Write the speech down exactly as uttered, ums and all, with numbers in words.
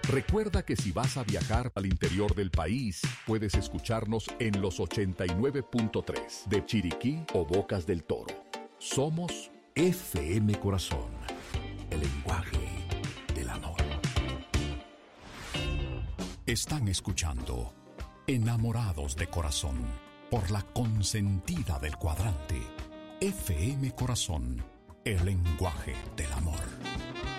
Recuerda que si vas a viajar al interior del país, puedes escucharnos en los ochenta y nueve punto tres de Chiriquí o Bocas del Toro. Somos F M Corazón, el lenguaje del amor. Están escuchando Enamorados de Corazón por la consentida del cuadrante. F M Corazón, el lenguaje del amor.